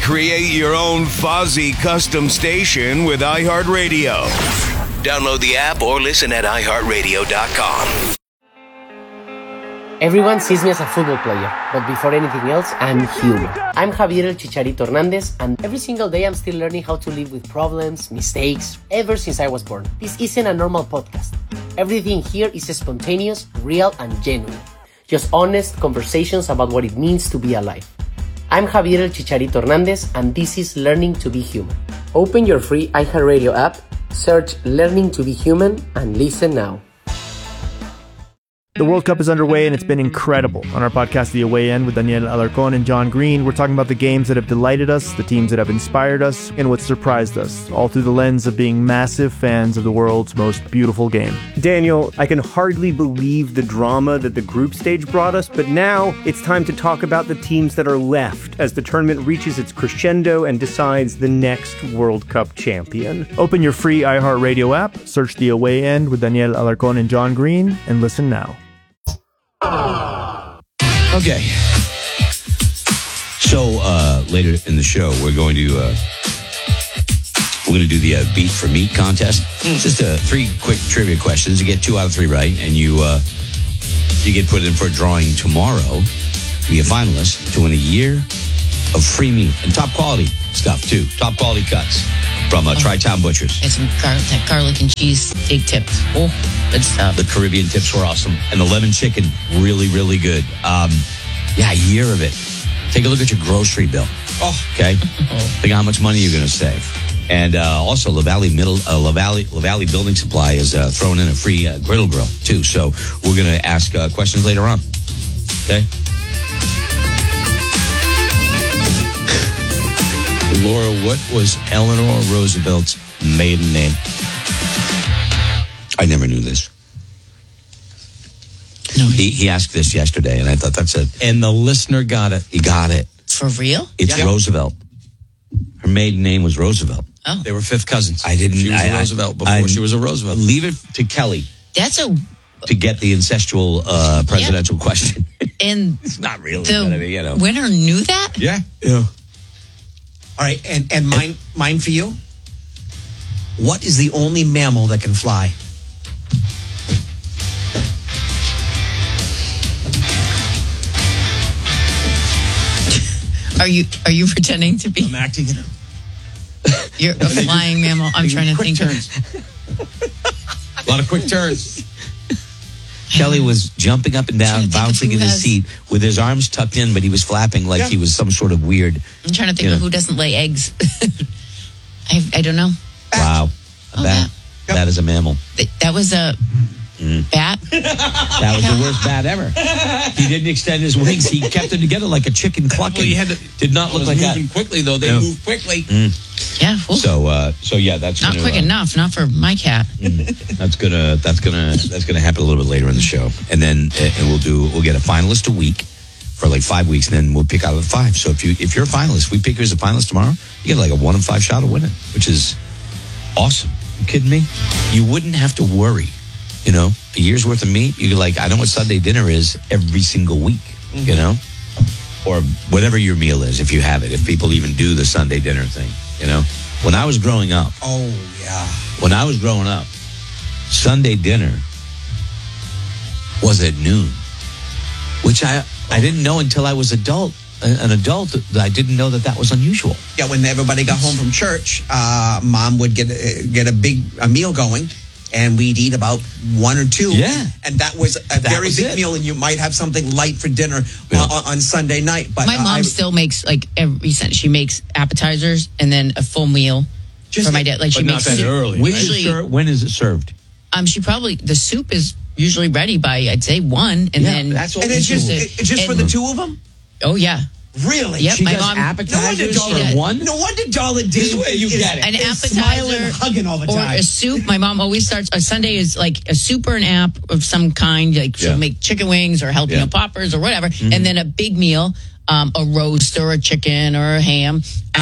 Create your own Fozzie custom station with iHeartRadio. Download the app or listen at iHeartRadio.com. Everyone sees me as a football player, but before anything else, I'm human. I'm Javier El Chicharito Hernandez, and every single day I'm still learning how to live with problems, mistakes, ever since I was born. This isn't a normal podcast. Everything here is spontaneous, real, and genuine. Just honest conversations about what it means to be alive. I'm Javier El Chicharito Hernandez, and this is Learning to Be Human. Open your free iHeartRadio app, search Learning to Be Human, and listen now. The World Cup is underway and it's been incredible. On our podcast, The Away End, with Daniel Alarcón and John Green, we're talking about the games that have delighted us, the teams that have inspired us, and what surprised us, all through the lens of being massive fans of the world's most beautiful game. Daniel, I can hardly believe the drama that the group stage brought us, but now it's time to talk about the teams that are left as the tournament reaches its crescendo and decides the next World Cup champion. Open your free iHeartRadio app, search The Away End with Daniel Alarcón and John Green, and listen now. Okay. So later in the show, we're going to do the Beat for Meat contest. Just 3 quick trivia questions. You get 2 out of 3 right, and you get put in for a drawing tomorrow to be a finalist to win a year of free meat and top quality stuff too. Top quality cuts from Tri-Town Butchers. And some garlic and cheese steak tips. Oh, good stuff. The Caribbean tips were awesome. And the lemon chicken, really, really good. A year of it. Take a look at your grocery bill. Oh, okay? Think how much money you're going to save. And also, La Valley Building Supply is throwing in a free griddle grill, too. So we're going to ask questions later on. Okay? Laura, what was Eleanor Roosevelt's maiden name? I never knew this. No, he asked this yesterday, and I thought that's it. And the listener got it. He got it. for real? It's Roosevelt. Her maiden name was Roosevelt. Oh, They were fifth cousins. I didn't. She was a Roosevelt before she was a Roosevelt. Leave it to Kelly that's a to get the incestual presidential question. and It's not really, the but I mean, you know. winner knew that. Yeah. All right, and mine for you. What is the only mammal that can fly? Are you pretending to be? I'm acting it. You're a flying mammal. I'm trying to think. Turns. A lot of quick turns. Kelly was jumping up and down, bouncing in his has- seat with his arms tucked in, but he was flapping like he was some sort of weird. I'm trying to think of who doesn't lay eggs. I don't know. Wow. Oh, Bat. That is a mammal. That was a bat. That was the worst bat ever. He didn't extend his wings. He kept them together like a chicken clucking. Well, he had to, did not look like that. moving quickly, though. They moved quickly. Yeah. Well, So yeah, that's not quick enough. Not for my cat. That's gonna happen a little bit later in the show, and then we'll get a finalist a week for like 5 weeks, and then we'll pick out of the 5. So if you're a finalist, we pick you as a finalist tomorrow. You get like a 1 in 5 shot of winning, which is awesome. You kidding me? You wouldn't have to worry. You know, a year's worth of meat. You could I know what Sunday dinner is every single week. You know, or whatever your meal is, if you have it. If people even do the Sunday dinner thing. You know, when I was growing up. Oh yeah. When I was growing up, Sunday dinner was at noon, which I didn't know until I was an adult. I didn't know that was unusual. Yeah, when everybody got home from church, Mom would get a meal going, and we'd eat about 1 or 2. Yeah. And that was a very was big it. meal, and you might have something light for dinner on Sunday night. But My mom still makes she makes appetizers and then a full meal for my dad. Like she But makes not that early. When is it served? She probably the soup is usually ready by I'd say 1, and then that's all. And it's just for the 2 of them. Oh yeah. Really? Yep, She my does mom. appetizers No wonder for one. No wonder Darla did way you get it. An is smiling, appetizer hugging all the or time. a soup. My mom always starts a Sunday is like a soup or an app of some kind. Like she'll make chicken wings or jalapeno poppers or whatever, and then a big meal, a roast or a chicken or a ham.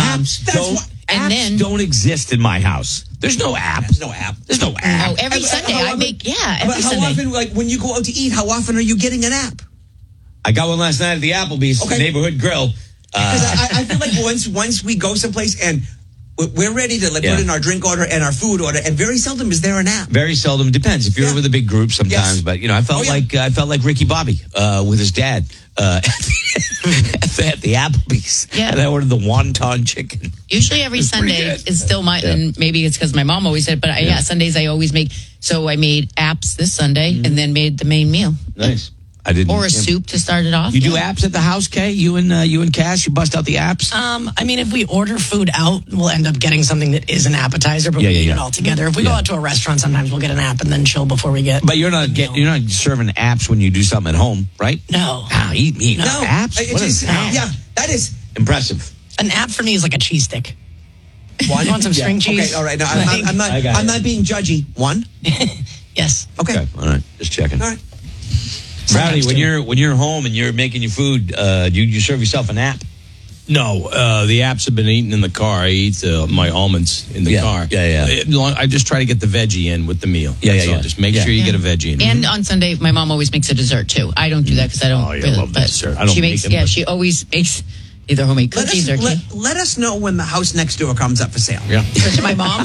Apps don't exist in my house. There's no app. There's no app. There's no app. Oh, every Sunday I make every But Sunday. how often, like when you go out to eat, how often are you getting an app? I got one last night at the Applebee's, Okay. neighborhood grill. Because I feel like once we go someplace and we're ready to put in our drink order and our food order, and very seldom is there an app. Very seldom. Depends if you're with a big group sometimes. Yes. But I felt like Ricky Bobby with his dad at the Applebee's. Yeah. And I ordered the wonton chicken. Usually every Sunday is still and maybe it's because my mom always said, but Sundays I always make. So I made apps this Sunday and then made the main meal. Nice. I didn't. Or a soup to start it off. You do apps at the house, Kay? You and Cass, you bust out the apps? I mean, if we order food out, we'll end up getting something that is an appetizer, but we eat it all together. If we go out to a restaurant, sometimes we'll get an app and then chill before we get. But you're not serving apps when you do something at home, right? No. Eat me. No. Apps? What is that? Yeah, that is impressive. An app for me is like a cheese stick. One? You want some string cheese? Okay, all right. No, I'm not being judgy. One? Yes. Okay. All right. Just checking. All right. Rowdy, when you're home and you're making your food, do you serve yourself an app? No, the apps have been eaten in the car. I eat my almonds in the car. Yeah. I just try to get the veggie in with the meal. Yeah. Just make sure you get a veggie in. And on Sunday, my mom always makes a dessert too. I don't do that because I don't. Oh, yeah, I love the dessert. I don't she make makes. them, Yeah, but- she always makes either homemade cookies or cake. Let us know when the house next door comes up for sale. Yeah. To my mom.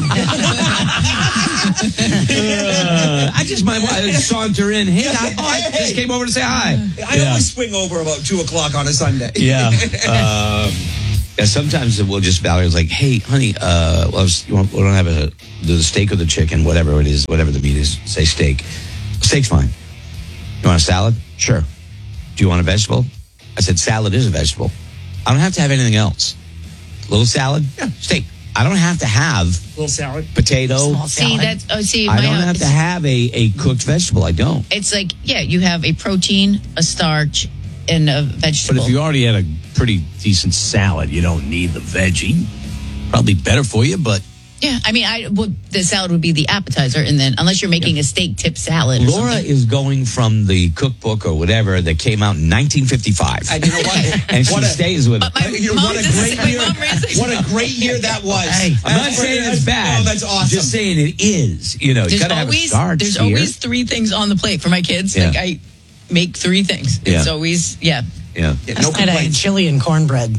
I just might saunter in. Hey, I just came over to say hi. I always swing over about 2:00 on a Sunday. Yeah. Sometimes it will just Valerie's like, hey, honey, we don't have the steak or the chicken, whatever it is, whatever the meat is. Say steak. Steak's fine. You want a salad? Sure. Do you want a vegetable? I said salad is a vegetable. I don't have to have anything else. Little salad? Yeah. Steak. I don't have to have Little salad. Potato. Small salad. I don't have to have a cooked vegetable. I don't. It's like, you have a protein, a starch, and a vegetable. But if you already had a pretty decent salad, you don't need the veggie. Probably better for you, but yeah, I mean, the salad would be the appetizer, and then unless you're making a steak tip salad. Laura is going from the cookbook or whatever that came out in 1955. And you know what? And she stays with it. What a great year that was. Hey, I'm not saying it's bad. Oh, that's awesome. Just saying it is. You got to have a starch There's here. always 3 things on the plate for my kids. Yeah. Like I make 3 things. Yeah. It's always Yeah. Last night I had chili and cornbread.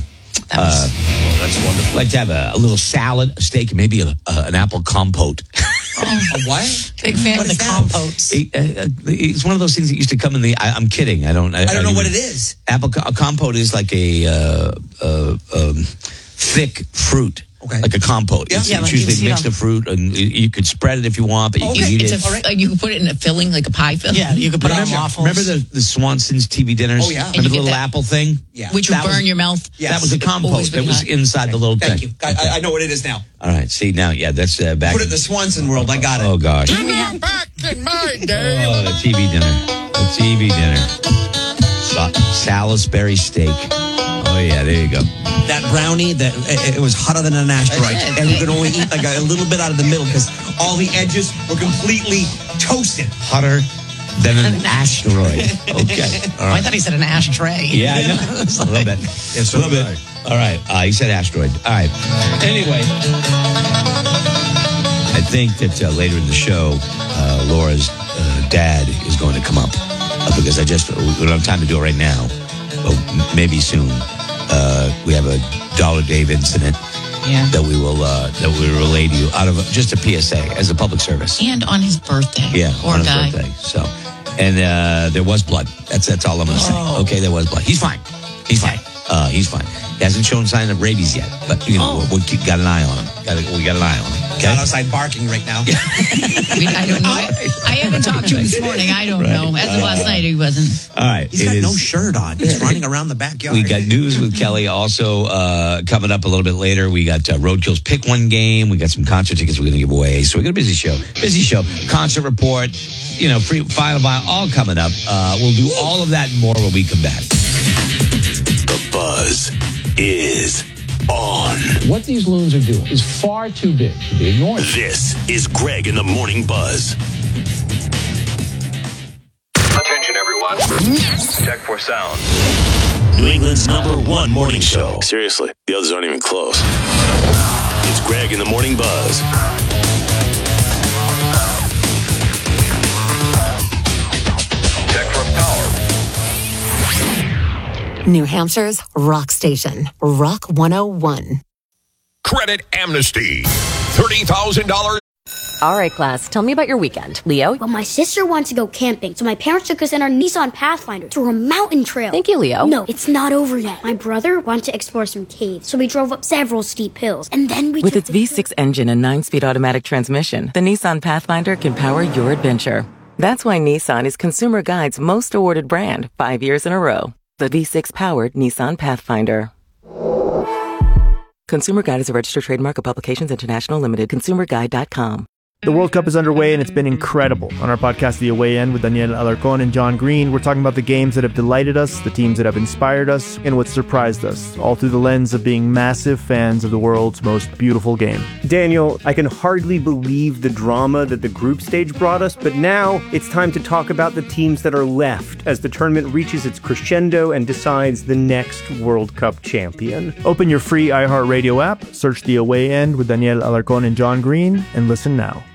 That's wonderful. Like to have a little salad, a steak, and maybe an apple compote. A what? Big fan of the compotes. It's one of those things that used to come in the. I'm kidding. I don't know what it is. A compote is like a thick fruit. Okay. Like a compote. Yeah. It's usually mixed of fruit, and you could spread it if you want, but you can eat it. You can put it in a filling, like a pie filling. Yeah, you could put it on waffles. Remember the Swanson's TV dinners? Oh, yeah. Remember the little apple thing? Yeah. Which would burn your mouth. Yes. That was a compote that was inside the little thing. Thank you. I know what it is now. All right. See, now, that's back. Put it in the Swanson world. I got it. Oh, gosh. back in my day. Oh, the TV dinner. Salisbury steak. Oh, yeah, there you go. That brownie, it was hotter than an asteroid. And we could only eat like a little bit out of the middle because all the edges were completely toasted. Hotter than an asteroid. Okay. All right. I thought he said an ashtray. Yeah, I know. A little bit. Yes, a little bit. All right. He said asteroid. All right. Anyway, I think that later in the show, Laura's dad is going to come up because we don't have time to do it right now, but maybe soon. We have a Dollar Dave incident that we will relay to you out of just a PSA as a public service. And on his birthday. Yeah, Poor on his guy. birthday. So, and there was blood. That's all I'm going to say. Okay, there was blood. He's fine. He's fine. He hasn't shown sign of rabies yet, but we got an eye on him. We got an eye on him. He's out outside barking right now. I don't know. I haven't talked to him this morning. I don't know. As of last night, he wasn't. All right. He's got no shirt on. He's running around the backyard. We got news with Kelly also coming up a little bit later. We got Roadkill's Pick One game. We got some concert tickets we're going to give away. So we got a busy show. Concert report, free final buy, all coming up. We'll do all of that and more when we come back. The buzz is on. What these loons are doing is far too big to be ignored. This is Greg in the Morning Buzz. Attention, everyone. Check for sound. New England's #1 morning show. Seriously, the others aren't even close. It's Greg in the Morning Buzz. Check for power. New Hampshire's rock station, Rock 101. Credit Amnesty. $30,000. All right, class, tell me about your weekend. Leo? Well, my sister wanted to go camping, so my parents took us in our Nissan Pathfinder through a mountain trail. Thank you, Leo. No, it's not over yet. My brother wanted to explore some caves, so we drove up several steep hills, and then we With its V6 engine and 9-speed automatic transmission, the Nissan Pathfinder can power your adventure. That's why Nissan is Consumer Guide's most awarded brand 5 years in a row. The V6-powered Nissan Pathfinder. Consumer Guide is a registered trademark of Publications International Limited. ConsumerGuide.com. The World Cup is underway and it's been incredible. On our podcast, The Away End, with Daniel Alarcón and John Green, we're talking about the games that have delighted us, the teams that have inspired us, and what surprised us, all through the lens of being massive fans of the world's most beautiful game. Daniel, I can hardly believe the drama that the group stage brought us, but now it's time to talk about the teams that are left as the tournament reaches its crescendo and decides the next World Cup champion. Open your free iHeartRadio app, search The Away End with Daniel Alarcón and John Green, and listen now.